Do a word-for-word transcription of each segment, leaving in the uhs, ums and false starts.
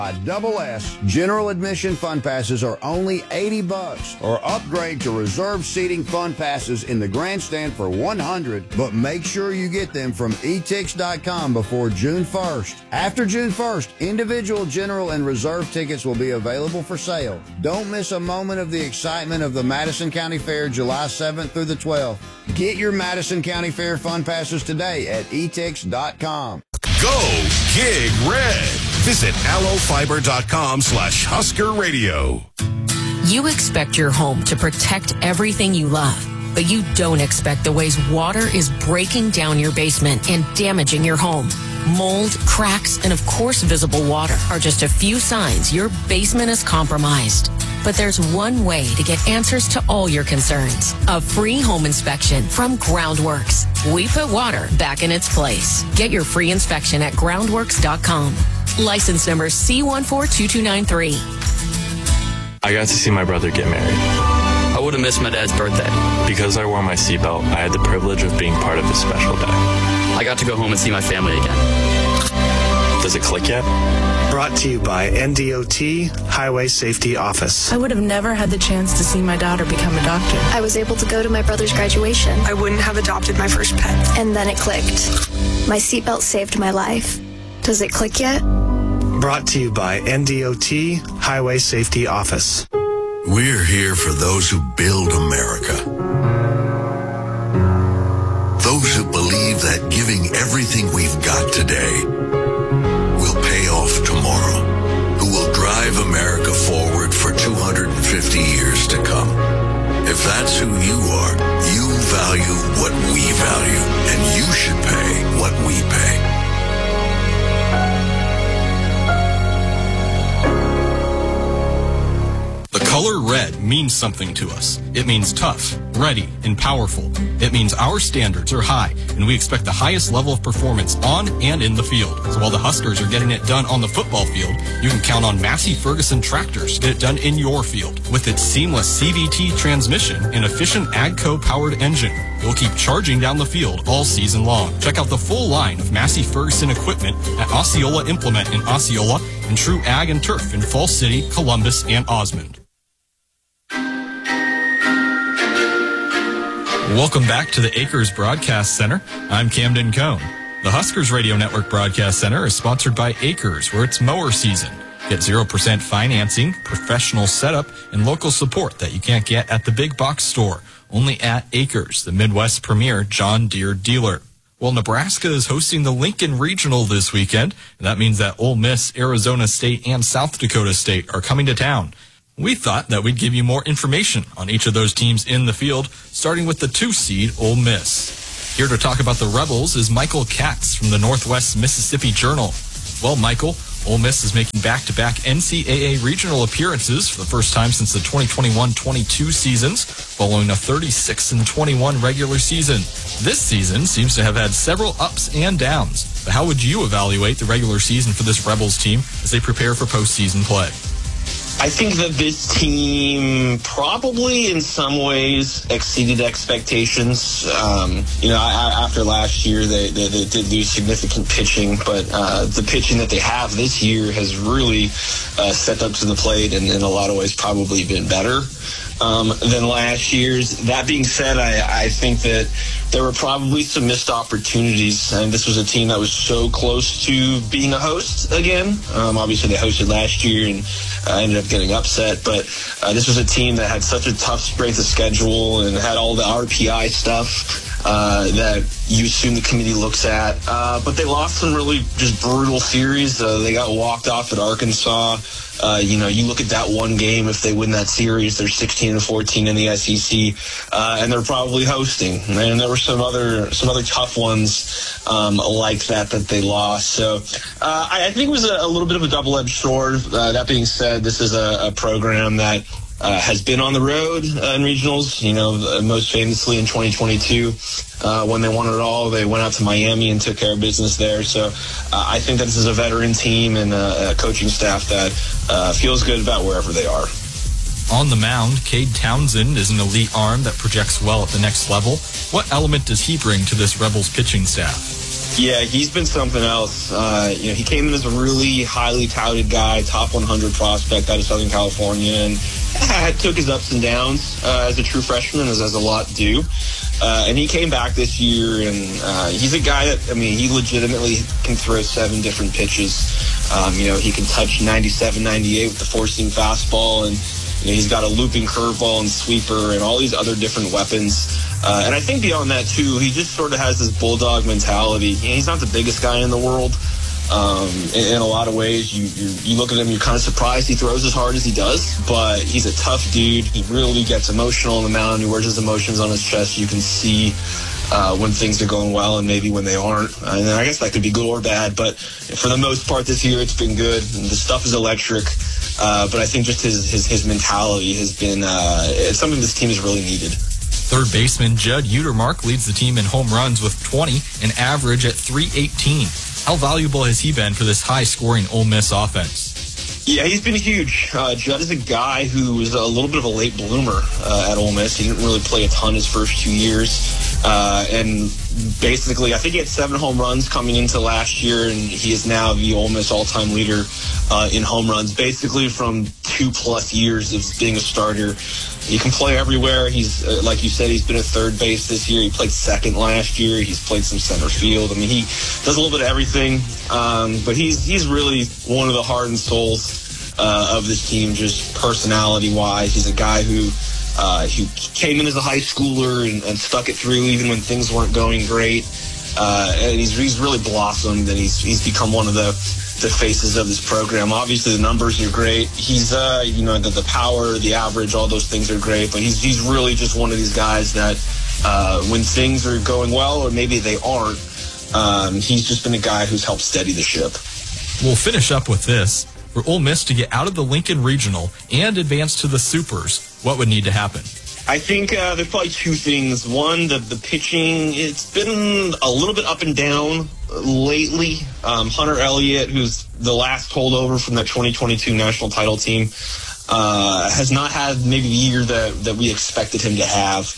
Double S general admission fun passes are only eighty bucks, or upgrade to reserved seating fun passes in the grandstand for one hundred, but make sure you get them from e tix dot com before June first. After June first, individual general and reserve tickets will be available for sale. Don't miss a moment of the excitement of the Madison County Fair July seventh through the twelfth. Get your Madison County Fair fun passes today at e tix dot com. Go Gig Red. Visit allofiber.com slash Husker Radio. You expect your home to protect everything you love, but you don't expect the ways water is breaking down your basement and damaging your home. Mold, cracks, and of course visible water are just a few signs your basement is compromised. But there's one way to get answers to all your concerns. A free home inspection from Groundworks. We put water back in its place. Get your free inspection at groundworks dot com. License number C one four two two nine three. I got to see my brother get married. I would have missed my dad's birthday. Because I wore my seatbelt, I had the privilege of being part of his special day. I got to go home and see my family again. Does it click yet? Brought to you by N D O T Highway Safety Office. I would have never had the chance to see my daughter become a doctor. I was able to go to my brother's graduation. I wouldn't have adopted my first pet. And then it clicked. My seatbelt saved my life. Does it click yet? Brought to you by N D O T Highway Safety Office. We're here for those who build America. Those who believe that giving everything we've got today will pay off tomorrow. Who will drive America forward for two hundred fifty years to come. If that's who you are, you value what we value, and you should pay what we pay. The color red means something to us. It means tough, ready, and powerful. It means our standards are high, and we expect the highest level of performance on and in the field. So while the Huskers are getting it done on the football field, you can count on Massey Ferguson tractors to get it done in your field. With its seamless C V T transmission and efficient AGCO-powered engine, you'll keep charging down the field all season long. Check out the full line of Massey Ferguson equipment at Osceola Implement in Osceola and True Ag and Turf in Falls City, Columbus, and Osmond. Welcome back to the Acres Broadcast Center. I'm Camden Cohn. The Huskers Radio Network Broadcast Center is sponsored by Acres, where it's mower season. Get zero percent financing, professional setup, and local support that you can't get at the big box store. Only at Acres, the Midwest's premier John Deere dealer. Well, Nebraska is hosting the Lincoln Regional this weekend, and that means that Ole Miss, Arizona State, and South Dakota State are coming to town. We thought that we'd give you more information on each of those teams in the field, starting with the two-seed Ole Miss. Here to talk about the Rebels is Michael Katz from the Northwest Mississippi Journal. Well, Michael, Ole Miss is making back-to-back N C double A regional appearances for the first time since the twenty twenty-one twenty-two seasons, following a thirty-six and twenty-one regular season. This season seems to have had several ups and downs. But how would you evaluate the regular season for this Rebels team as they prepare for postseason play? I think that this team probably in some ways exceeded expectations. Um, you know, I, after last year, they, they, they did lose significant pitching, but uh, the pitching that they have this year has really uh, stepped up to the plate and in a lot of ways probably been better um, than last year's. That being said, I, I think that there were probably some missed opportunities, and this was a team that was so close to being a host again. Um, obviously, they hosted last year and uh, ended up getting upset, but uh, this was a team that had such a tough strength of schedule and had all the R P I stuff uh, that you assume the committee looks at. Uh, but they lost some really just brutal series. Uh, they got walked off at Arkansas. Uh, you know, you look at that one game, if they win that series, they're sixteen and fourteen in the S E C, uh, and they're probably hosting. And there were some other some other tough ones um, like that that they lost. So uh, I, I think it was a, a little bit of a double-edged sword. Uh, that being said, this is a, a program that uh, has been on the road uh, in regionals. You know, most famously in twenty twenty-two. Uh, when they won it all, they went out to Miami and took care of business there. So uh, I think that this is a veteran team and a, a coaching staff that uh, feels good about wherever they are. On the mound, Cade Townsend is an elite arm that projects well at the next level. What element does he bring to this Rebels pitching staff? Yeah, he's been something else. Uh, you know, he came in as a really highly touted guy, top one hundred prospect out of Southern California, and uh, took his ups and downs uh, as a true freshman, as, as a lot do. Uh, and he came back this year, and uh, he's a guy that, I mean, he legitimately can throw seven different pitches. Um, you know, he can touch ninety-seven, ninety-eight with the four-seam fastball, and you know, he's got a looping curveball and sweeper and all these other different weapons. Uh, and I think beyond that, too, he just sort of has this bulldog mentality. You know, he's not the biggest guy in the world. Um, in, in a lot of ways, you, you you look at him, you're kind of surprised he throws as hard as he does, but he's a tough dude. He really gets emotional on the mound. He wears his emotions on his chest. You can see uh, when things are going well and maybe when they aren't. And I guess that could be good or bad, but for the most part this year, it's been good. And the stuff is electric. Uh, but I think just his, his, his mentality has been uh, it's something this team has really needed. Third baseman Judd Utermark leads the team in home runs with twenty, an average at three eighteen. How valuable has he been for this high-scoring Ole Miss offense? Yeah, he's been huge. Uh, Judd is a guy who was a little bit of a late bloomer uh, at Ole Miss. He didn't really play a ton his first two years. Uh, and basically, I think he had seven home runs coming into last year, and he is now the Ole Miss all-time leader uh, in home runs, basically from two-plus years of being a starter. He can play everywhere. He's, uh, like you said, he's been at third base this year. He played second last year. He's played some center field. I mean, he does a little bit of everything. Um, but he's he's really one of the heart and souls uh, of this team, just personality-wise. He's a guy who uh, who came in as a high schooler and, and stuck it through even when things weren't going great. Uh, and he's he's really blossomed, and he's he's become one of the the faces of this program. Obviously, the numbers are great. He's, uh, you know, the, the power, the average, all those things are great. But he's he's really just one of these guys that uh, when things are going well, or maybe they aren't, um, he's just been a guy who's helped steady the ship. We'll finish up with this. For Ole Miss to get out of the Lincoln Regional and advance to the Supers, what would need to happen? I think uh, there's probably two things. One, the, the pitching, it's been a little bit up and down lately. Um, Hunter Elliott, who's the last holdover from that twenty twenty-two national title team, uh, has not had maybe the year that, that we expected him to have.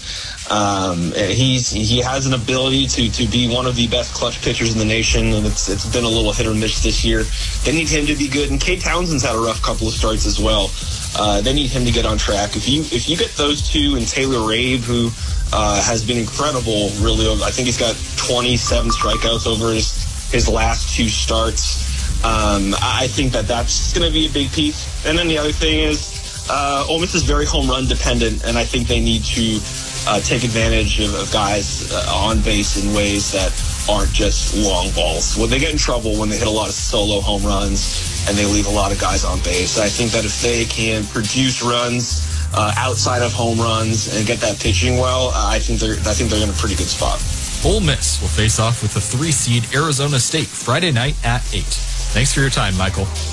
Um, he's he has an ability to to be one of the best clutch pitchers in the nation, and it's it's been a little hit or miss this year. They need him to be good, and Cade Townsend's had a rough couple of starts as well. Uh, they need him to get on track. If you if you get those two, and Taylor Rabe, who uh, has been incredible, really, I think he's got twenty-seven strikeouts over his his last two starts. Um, I think that that's going to be a big piece. And then the other thing is, uh, Ole Miss is very home run dependent, and I think they need to uh, take advantage of, of guys uh, on base in ways that aren't just long balls. Well, they get in trouble when they hit a lot of solo home runs and they leave a lot of guys on base. I think that if they can produce runs uh, outside of home runs and get that pitching well, uh, I think they're I think they're in a pretty good spot. Ole Miss will face off with the three seed Arizona State Friday night at eight. Thanks for your time, Michael.